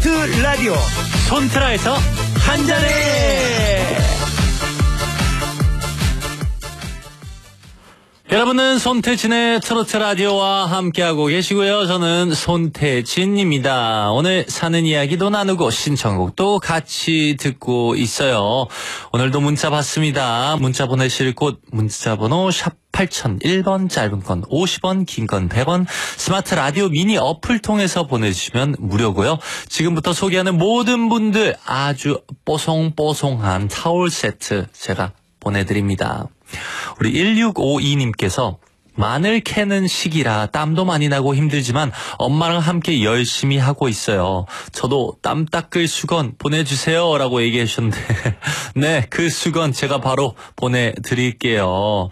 트로트 라디오 손트라에서 한잔해. 여러분은 손태진의 트로트 라디오와 함께하고 계시고요. 저는 손태진입니다. 오늘 사는 이야기도 나누고 신청곡도 같이 듣고 있어요. 오늘도 문자 받습니다. 문자 보내실 곳 문자번호 샵 8001번, 짧은 건 50원, 긴 건 100원, 스마트 라디오 미니 어플 통해서 보내주시면 무료고요. 지금부터 소개하는 모든 분들 아주 뽀송뽀송한 타올 세트 제가 보내드립니다. 우리 1652님께서 마늘 캐는 시기라 땀도 많이 나고 힘들지만 엄마랑 함께 열심히 하고 있어요. 저도 땀 닦을 수건 보내주세요 라고 얘기해 주셨는데 네, 그 수건 제가 바로 보내드릴게요.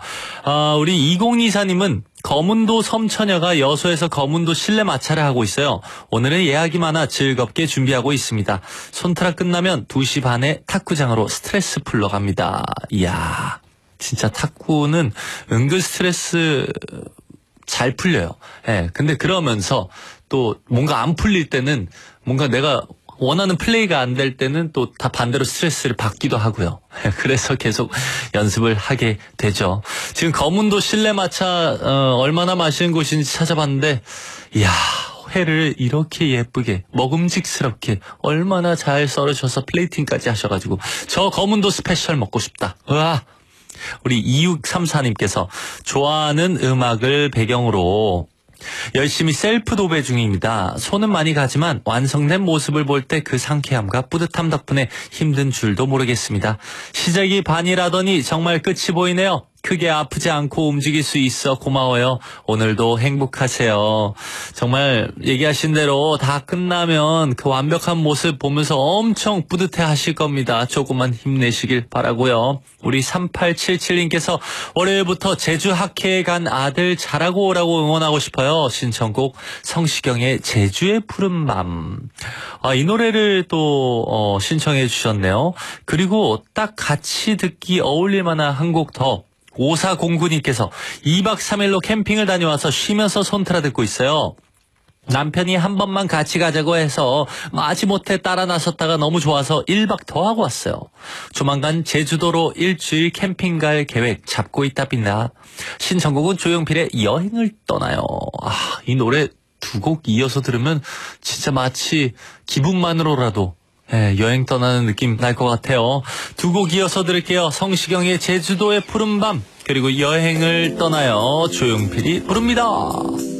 우리 2024님은 거문도 섬처녀가 여수에서 거문도 실내 마찰을 하고 있어요. 오늘은 예약이 많아 즐겁게 준비하고 있습니다. 손트라 끝나면 2시 반에 탁구장으로 스트레스 풀러 갑니다. 이야, 진짜 탁구는 은근 스트레스 잘 풀려요. 예, 근데 그러면서 또 뭔가 안 풀릴 때는 뭔가 내가 원하는 플레이가 안 될 때는 또 다 반대로 스트레스를 받기도 하고요. 그래서 계속 연습을 하게 되죠. 지금 거문도 실내 마차 얼마나 맛있는 곳인지 찾아봤는데 이야, 회를 이렇게 예쁘게 먹음직스럽게 얼마나 잘 썰으셔서 플레이팅까지 하셔가지고 저 거문도 스페셜 먹고 싶다. 으아. 우리 2634님께서 좋아하는 음악을 배경으로 열심히 셀프 도배 중입니다. 손은 많이 가지만 완성된 모습을 볼 때 그 상쾌함과 뿌듯함 덕분에 힘든 줄도 모르겠습니다. 시작이 반이라더니 정말 끝이 보이네요. 크게 아프지 않고 움직일 수 있어 고마워요. 오늘도 행복하세요. 정말 얘기하신 대로 다 끝나면 그 완벽한 모습 보면서 엄청 뿌듯해 하실 겁니다. 조금만 힘내시길 바라고요. 우리 3877님께서 월요일부터 제주 학회에 간 아들 잘하고 오라고 응원하고 싶어요. 신청곡 성시경의 제주의 푸른밤. 이 노래를 또 신청해 주셨네요. 그리고 딱 같이 듣기 어울릴 만한 한 곡 더. 5409님께서 2박 3일로 캠핑을 다녀와서 쉬면서 손트라 듣고 있어요. 남편이 한 번만 같이 가자고 해서 마지못해 따라 나섰다가 너무 좋아서 1박 더 하고 왔어요. 조만간 제주도로 일주일 캠핑 갈 계획 잡고 있답니다. 신청곡은 조용필의 여행을 떠나요. 이 노래 2곡 이어서 들으면 진짜 마치 기분만으로라도 여행 떠나는 느낌 날 것 같아요. 2곡 이어서 들을게요. 성시경의 제주도의 푸른밤, 그리고 여행을 떠나요. 조용필이 부릅니다.